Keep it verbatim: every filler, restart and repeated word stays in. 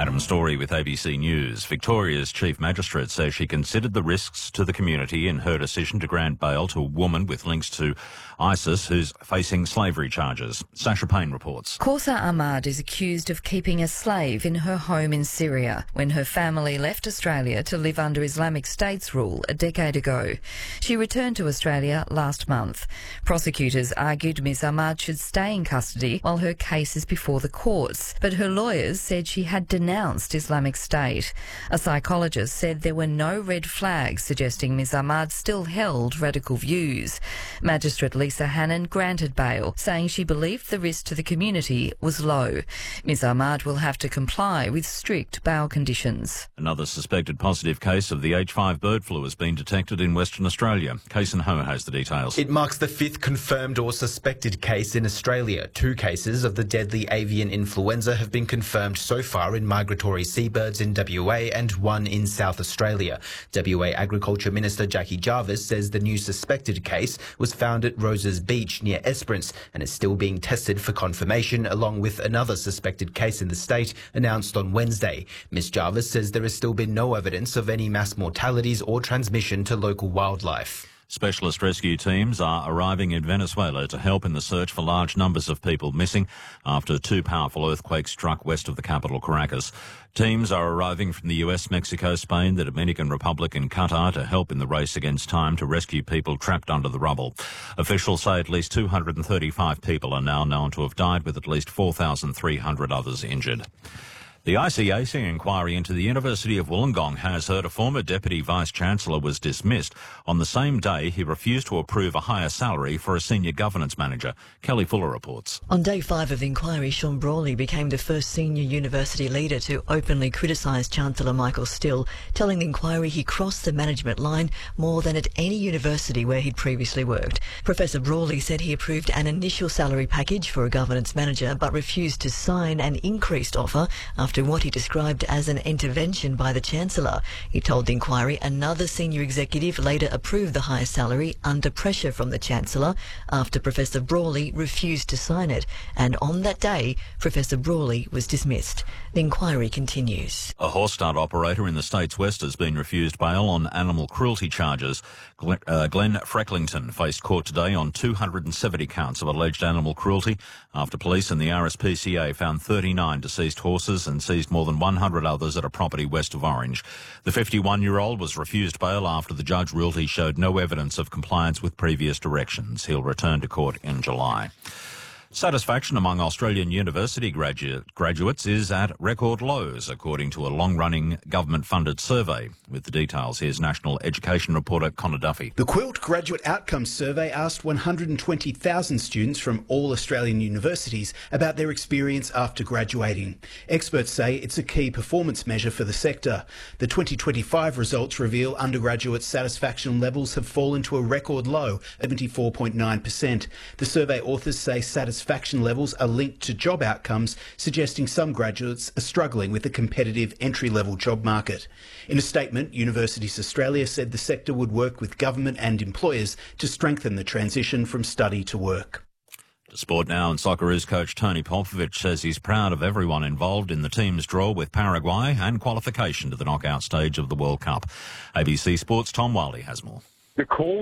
Adam Story with A B C News. Victoria's Chief Magistrate says she considered the risks to the community in her decision to grant bail to a woman with links to ISIS who's facing slavery charges. Sasha Payne reports. Kauthar Ahmad is accused of keeping a slave in her home in Syria when her family left Australia to live under Islamic State's rule a decade ago. She returned to Australia last month. Prosecutors argued Miz Ahmad should stay in custody while her case is before the courts, but her lawyers said she had denounced Islamic State. A psychologist said there were no red flags suggesting Miz Ahmad still held radical views. Magistrate Lisa Hannon granted bail, saying she believed the risk to the community was low. Miz Ahmad will have to comply with strict bail conditions. Another suspected positive case of the H five bird flu has been detected in Western Australia. Kason Ho has the details. It marks the fifth confirmed or suspected case in Australia. Two cases of the deadly avian influenza have been confirmed so far in migratory seabirds in W A and one in South Australia. W A Agriculture Minister Jackie Jarvis says the new suspected case was found at Roses Beach near Esperance and is still being tested for confirmation, along with another suspected case in the state announced on Wednesday. Miz Jarvis says there has still been no evidence of any mass mortalities or transmission to local wildlife. Specialist rescue teams are arriving in Venezuela to help in the search for large numbers of people missing after two powerful earthquakes struck west of the capital, Caracas. Teams are arriving from the U S, Mexico, Spain, the Dominican Republic and Qatar to help in the race against time to rescue people trapped under the rubble. Officials say at least two hundred thirty-five people are now known to have died, with at least four thousand three hundred others injured. The I C A C inquiry into the University of Wollongong has heard a former Deputy Vice-Chancellor was dismissed on the same day he refused to approve a higher salary for a senior governance manager. Kelly Fuller reports. On day five of the inquiry, Sean Brawley became the first senior university leader to openly criticise Chancellor Michael Still, telling the inquiry he crossed the management line more than at any university where he'd previously worked. Professor Brawley said he approved an initial salary package for a governance manager but refused to sign an increased offer after After what he described as an intervention by the Chancellor. He told the inquiry another senior executive later approved the higher salary under pressure from the Chancellor after Professor Brawley refused to sign it. And on that day, Professor Brawley was dismissed. The inquiry continues. A horse start operator in the state's west has been refused bail on animal cruelty charges. Glenn, uh, Glenn Frecklington faced court today on two hundred seventy counts of alleged animal cruelty after police and the R S P C A found thirty-nine deceased horses and seized more than one hundred others at a property west of Orange. The fifty-one-year-old was refused bail after the judge ruled he showed no evidence of compliance with previous directions. He'll return to court in July. Satisfaction among Australian university graduate, graduates is at record lows, according to a long-running government-funded survey. With the details, here's National Education reporter Connor Duffy. The Quilt Graduate Outcomes Survey asked one hundred twenty thousand students from all Australian universities about their experience after graduating. Experts say it's a key performance measure for the sector. The twenty twenty-five results reveal undergraduate satisfaction levels have fallen to a record low at seventy-four point nine percent. The survey authors say satisfaction Satisfaction levels are linked to job outcomes, suggesting some graduates are struggling with the competitive entry-level job market. In a statement, Universities Australia said the sector would work with government and employers to strengthen the transition from study to work. To sport now, and Socceroos coach Tony Popovic says he's proud of everyone involved in the team's draw with Paraguay and qualification to the knockout stage of the World Cup. A B C Sports' Tom Wiley has more. The call